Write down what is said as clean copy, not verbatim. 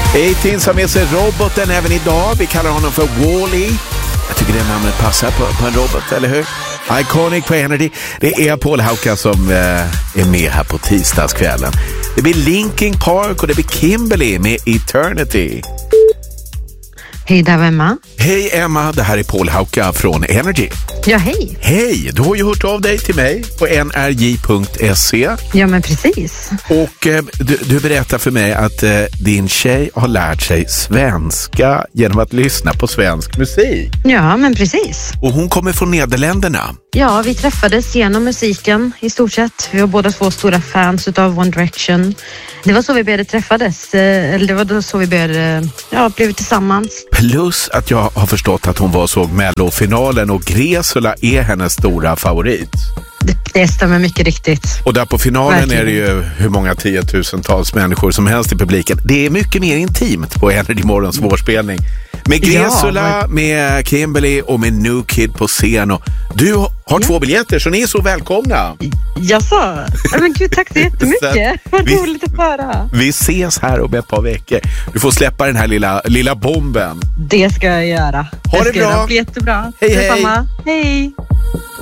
A-Teens har med sig roboten även idag. Vi kallar honom för Wall-E. Jag tycker det namnet passar på en robot, eller hur? Iconic på Energy. Det är Paul Hauka som är med här på tisdagskvällen. Det blir Linkin Park och det blir Kimberly med Eternity. Hej, där var Emma. Hej Emma, det här är Paul Hauka från Energy. Ja, hej. Hej, du har ju hört av dig till mig på nrj.se. Ja, men precis. Och du berättar för mig att din tjej har lärt sig svenska genom att lyssna på svensk musik. Ja, men precis. Och hon kommer från Nederländerna. Ja, vi träffades genom musiken i stort sett. Vi var båda två stora fans utav One Direction. Det var så vi började träffades. Eller det var då så vi började, blev tillsammans. Plus att jag har förstått att hon såg Mellofinalen och Gresula är hennes stora favorit. Det stämmer mycket riktigt. Och där på finalen verkligen. är det ju hur många tiotusentals människor som helst i publiken. Det är mycket mer intimt på Energy Morgons vårspelning. Med Gresula, med Kimberly och med New Kid på scen. Och du har 2 biljetter så ni är så välkomna. Jaså? Men gud, tack så jättemycket. Vad roligt att höra. Vi ses här om ett par veckor. Du får släppa den här lilla bomben. Det ska jag göra. Ha det bra. Det blir jättebra. Hej, Detsamma. Hej.